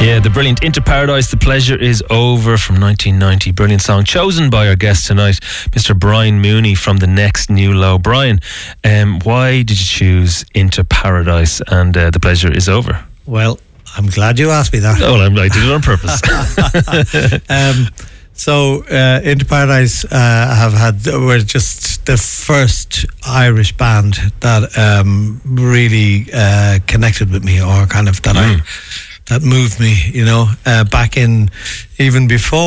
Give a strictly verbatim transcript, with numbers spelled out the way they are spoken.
Yeah, the brilliant Into Paradise, The Pleasure Is Over from nineteen ninety. Brilliant song chosen by our guest tonight, Mister Brian Mooney from The Next New Low. Brian, um, why did you choose Into Paradise and uh, The Pleasure Is Over? Well, I'm glad you asked me that. Oh, well, I did it on purpose. um, so, uh, Into Paradise uh, have had, were just the first Irish band that um, really uh, connected with me, or kind of that mm. I that moved me, you know, uh, back in, even before